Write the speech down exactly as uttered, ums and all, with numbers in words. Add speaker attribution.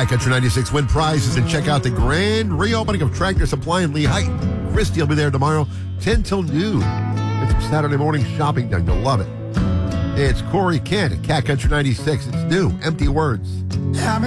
Speaker 1: Cat Country ninety-six win prizes and check out the grand reopening of Tractor Supply in Lehigh. Christy will be there tomorrow, ten till noon. Get some Saturday morning shopping done. You'll love it. It's Corey Kent at Cat Country ninety-six. It's new, Empty Words.